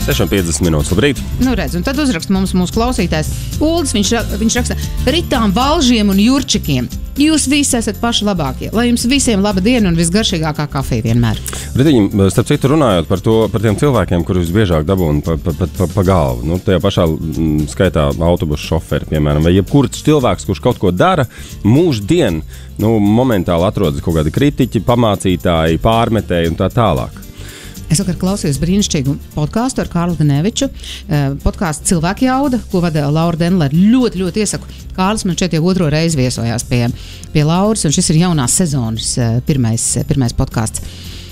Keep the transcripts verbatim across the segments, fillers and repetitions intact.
seši piecdesmit minūtes, labrīt. Nu redz, un tad uzrakst mums mūsu klausītājs Uldis, viņš, viņš raksta Ritām, Valžiem un Jurčikiem. Jūs visi esat paši labākie. Lai jums visiem laba diena un visgaršīgākā kafija vienmēr. Ritiņi, starp citu runājot par, to, par tiem cilvēkiem, kurus visbiežāk dabūna pa, pa, pa, pa, pa galvu. Nu, tajā pašā m, skaitā autobusu šoferi, piemēram, vai jebkurš cilvēks, kurš kaut ko dara, mūždien, nu, momentāli atrodas kaut kādi kritiķi, pamācītāji, pārmetēji un tā tālāk. Es vakar klausījos brīnišķīgu podkāstu ar Kārli Deneviču. Podkāstu Cilvēku jauda, ko vada Laura Denlere. Ļoti, ļoti iesaku. Kārlis man šeit jau otro reizi viesojās pie, pie Lauras, un šis ir jaunās sezonas pirmais, pirmais podkāsts.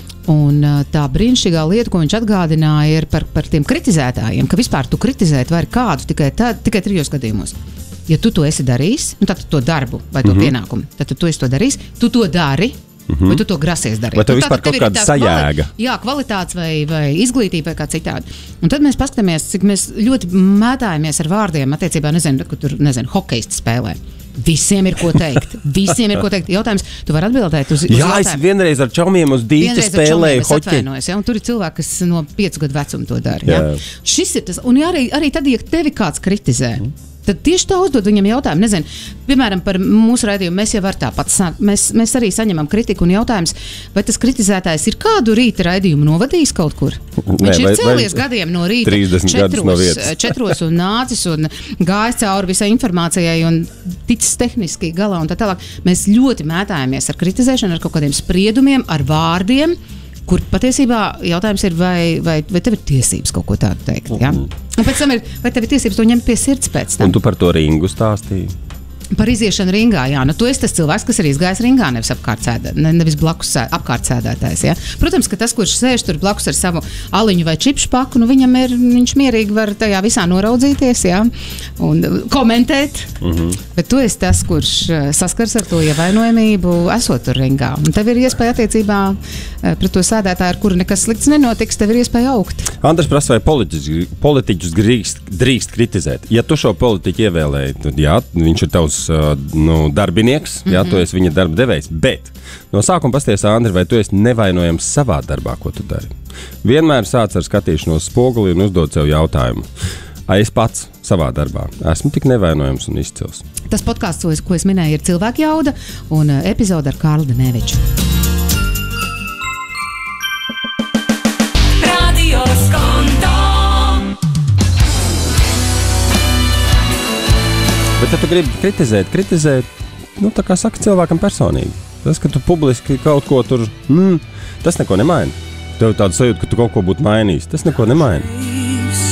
Un tā brīnišķīgā lieta, ko viņš atgādināja, ir par, par tiem kritizētājiem, ka vispār tu kritizēt vari kādu tikai, tā, tikai trijos gadījumos. Ja tu to esi darījis, nu tad to darbu vai to mm-hmm. pienākumu, tad tu, tu esi to darījis, tu to dari, mm-hmm. vai tu to grasies darīt. Vai tev vispār kaut kāda sajēga? Kvali, jā, kvalitātes vai, vai izglītība vai kā citādi. Un tad mēs paskatāmies, cik mēs ļoti mētājamies ar vārdiem attiecībā, nezinu, kur tur, nezinu, hokejisti spēlē. Visiem ir ko teikt. Visiem ir ko teikt. Jautājums, tu vari atbildēt uz, uz jā, jautājumu. Jā, es vienreiz ar čaumiem uz dīķa spēlēju hoķi. Ja, un tur ir cilvēki, kas no piecu gadu vecuma to dara. Ja? Šis ir tas. Un arī, arī tad, ja tevi kāds kritizē, tad tieši tā uzdod viņam jautājumu. Nezinu, piemēram, par mūsu raidījumu mēs jau var tāpat sākt. Mēs, mēs arī saņemam kritiku un jautājums, vai tas kritizētājs ir kādu rīta raidījumu novadījis kaut kur? Nē, viņš ir vai, cēlies vai gadiem no rīta četros, no četros un nācis un gājis cauri visai informācijai un ticis tehniski galā un tā tālāk. Mēs ļoti mētājamies ar kritizēšanu, ar kaut kādiem spriedumiem, ar vārdiem, kur patiesībā jautājums ir, vai, vai, vai tev ir tiesības kaut ko tādu teikt. Ja? Un pēc tam ir, vai tev ir tiesības to ņemt pie sirds pēc tam. Un tu par to ringu stāstīji? Par iziešanu ringā, jā. Nu, tu esi tas cilvēks, kas ir izgājis ringā, nevis apkārt sēdē, ne, nevis blakus sēd, apkārt sēdētājs, ja. Protams, ka tas, kurš sēž tur blakus ar savu aliņu vai čipšu paku, nu, viņam ir, viņš mierīgi var tajā visā noraudzīties, jā, un komentēt, mm-hmm. bet tu esi tas, kurš saskars ar to ievainojamību, esot tur ringā. Un tev ir iespēja attiecībā pret to sēdētāju, ar kuru nekas slikts nenotiks, tev ir iespēja augt. Andrs prasa, vai politiķus, politiķus drīkst, drīkst kritizēt. Ja tu šo politiķu ievēlēji, tad jā, viņš ir tavs nu, darbinieks, mm-hmm. jā, tu esi viņa darba devējs, bet no sākuma pasties, Andri, vai tu esi nevainojams savā darbā, ko tu dari? Vienmēr sāc ar skatīšanos spoguli un uzdod sev jautājumu. Ai, es pats savā darbā esmu tik nevainojams un izcils. Tas podkāsts, ko es minēju, ir Cilvēku jauda un epizode ar Kārli Deneviču. Radio Skonto. Bet, ja tu gribi kritizēt, kritizēt, nu, tā kā saka cilvēkam personīgi. Tas, ka tu publiski kaut ko tur, mm, tas neko nemaina. Tev tāda sajūta, ka tu kaut ko būtu mainījis, tas neko nemaina.